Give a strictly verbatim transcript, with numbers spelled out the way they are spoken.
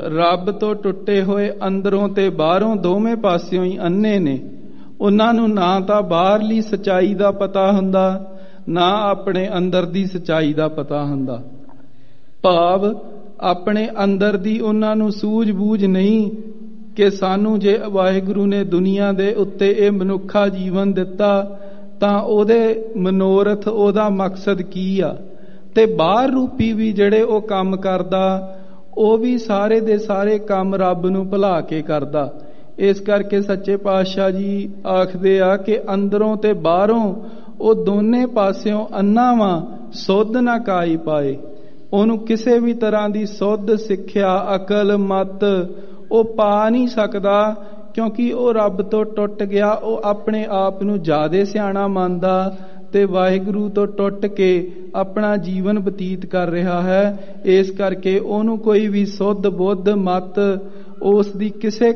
ਰੱਬ ਤੋਂ ਟੁੱਟੇ ਹੋਏ ਅੰਦਰੋਂ ਤੇ ਬਾਹਰੋਂ ਦੋਵੇਂ ਪਾਸਿਓਂ ਹੀ ਅੰਨੇ ਨੇ। ਉਹਨਾਂ ਨੂੰ ਨਾ ਤਾਂ ਬਾਹਰਲੀ ਸੱਚਾਈ ਦਾ ਪਤਾ ਹੁੰਦਾ, ਨਾ ਆਪਣੇ ਅੰਦਰ ਦੀ ਸੱਚਾਈ ਦਾ ਪਤਾ ਹੁੰਦਾ। ਭਾਵ ਆਪਣੇ ਅੰਦਰ ਦੀ ਉਹਨਾਂ ਨੂੰ ਸੂਝ-ਬੂਝ ਨਹੀਂ ਕਿ ਸਾਨੂੰ ਜੇ ਵਾਹਿਗੁਰੂ ਨੇ ਦੁਨੀਆ ਦੇ ਉੱਤੇ ਇਹ ਮਨੁੱਖਾ ਜੀਵਨ ਦਿੱਤਾ ਤਾਂ ਉਹਦੇ ਮਨੋਰਥ, ਉਹਦਾ ਮਕਸਦ ਕੀ ਆ। ਤੇ ਬਾਹਰ ਰੂਪੀ ਵੀ ਜਿਹੜੇ ਉਹ ਕੰਮ ਕਰਦਾ, ਉਹ ਵੀ ਸਾਰੇ ਦੇ ਸਾਰੇ ਕੰਮ ਰੱਬ ਨੂੰ ਭੁਲਾ ਕੇ ਕਰਦਾ। ਇਸ ਕਰਕੇ ਸੱਚੇ ਪਾਤਸ਼ਾਹ ਜੀ ਆਖਦੇ ਆ ਕਿ ਅੰਦਰੋਂ ਤੇ ਬਾਹਰੋਂ ਉਹ ਦੋਨੇ ਪਾਸਿਓਂ ਅੰਨਾ ਵਾਂ, ਸੁੱਧ ਨਾ ਕਾਈ ਪਾਏ। ਉਹਨੂੰ ਕਿਸੇ ਵੀ ਤਰ੍ਹਾਂ ਦੀ ਸੁੱਧ ਸਿੱਖਿਆ, ਅਕਲ, ਮਤ ਉਹ ਪਾ ਨਹੀਂ ਸਕਦਾ, ਕਿਉਂਕਿ ਉਹ ਰੱਬ ਤੋਂ ਟੁੱਟ ਗਿਆ। ਉਹ ਆਪਣੇ ਆਪ ਨੂੰ ਜ਼ਿਆਦਾ ਸਿਆਣਾ ਮੰਨਦਾ ਤੇ ਵਾਹਿਗੁਰੂ ਤੋਂ ਟੁੱਟ ਕੇ ਆਪਣਾ ਜੀਵਨ ਬਤੀਤ ਕਰ ਰਿਹਾ ਹੈ। ਇਸ ਕਰਕੇ ਉਹਨੂੰ ਕੋਈ ਵੀ ਸੁੱਧ ਬੁੱਧ ਮਤ ਉਸ ਦੀ ਕਿਸੇ